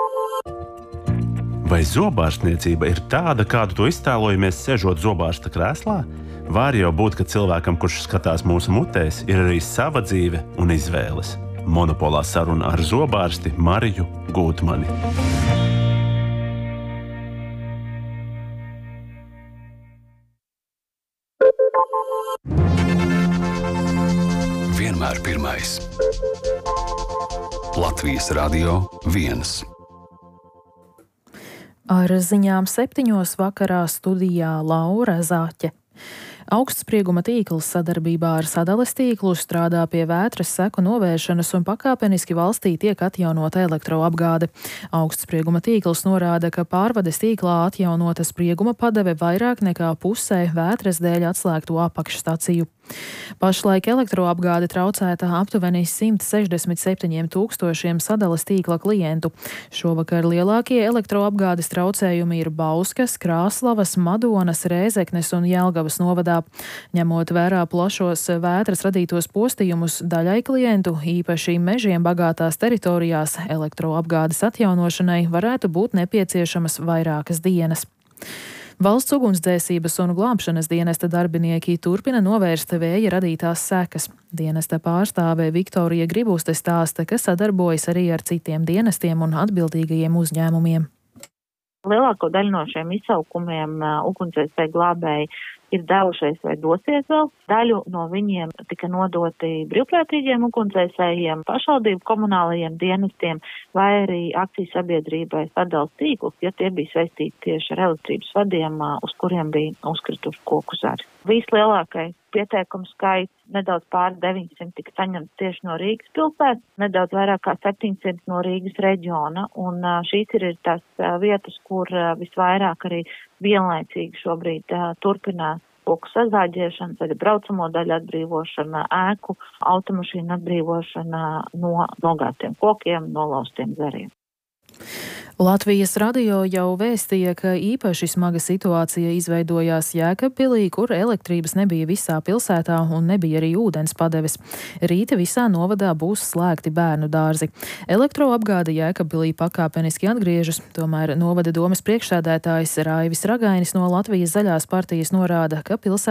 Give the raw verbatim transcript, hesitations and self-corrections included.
Vai zobārstniecība ir tāda, kādu to iztēlojamies, sēžot zobārsta krēslā? Var jau būt, ka cilvēkam, kurš skatās mūsu mutēs, ir arī sava dzīve un izvēles. Monopolā saruna ar zobārsti Mariju Gūtmani. Vienmēr pirmais. Latvijas Radio viens. Ar ziņām septiņos vakarā studijā Laura Zaķe. Augstsprieguma tīkls sadarbībā ar sadales tīklu strādā pie vētras seku novēršanas un pakāpeniski valstī tiek atjaunota elektroapgāde. Augstsprieguma tīkls norāda, ka pārvades tīklā atjaunota sprieguma padeve vairāk nekā pusē vētras dēļ atslēgto apakšstaciju. Pašlaik elektroapgāde traucēta aptuveni simt sešdesmit septiņiem tūkstošiem sadales tīkla klientu. Šovakar lielākie elektroapgādes traucējumi ir Bauskas, Krāslavas, Madonas, Rēzeknes un Jelgavas novadā. Ņemot vērā plašos vētras radītos postījumus, daļai klientu, īpaši mežiem bagātās teritorijās, elektroapgādes atjaunošanai varētu būt nepieciešamas vairākas dienas. Valsts ugunsdzēsības un glābšanas dienesta darbinieki turpina novērst vēja radītās sekas. Dienesta pārstāve Viktorija Gribuste stāsta, ka sadarbojas arī ar citiem dienestiem un atbildīgajiem uzņēmumiem. Lielāko daļu no šiem izsaukumiem ugunsdzēsēji glābēji ir devušies vai dosies vēl. Daļu no viņiem tika nodoti brīvprātīgiem ugunsdzēsējiem, pašvaldību komunālajiem dienestiem vai arī akciju sabiedrībai sadales tīklus, ja tie bija saistīti tieši ar elektrības vadiem, uz kuriem bija uzkrituši koku zari. Vislielākais pieteikumu skaits, nedaudz pāri deviņsimt, tika saņemts tieši no Rīgas pilsētas, nedaudz vairāk kā septiņsimt no Rīgas reģiona, un šīs ir tās vietas, kur visvairāk arī vienlaicīgi šobrīd turpinās koku sazāģēšana, tad braucamo daļu atbrīvošana, ēku, automašīnu atbrīvošana no nogāztiem kokiem, nolauztiem zariem. Latvijas radio jau vēstīja, ka īpaši smaga situācija izveidojās Jēkabpilī, kur elektrības nebija visā pilsētā un nebija arī ūdens padeves. Rīta visā novadā būs slēgti bērnu dārzi. Elektroapgāde Jēkabpilī pakāpeniski atgriežas, tomēr novada domes priekšsēdētājs Raivis Ragainis no Latvijas zaļās partijas norāda, ka pilsētā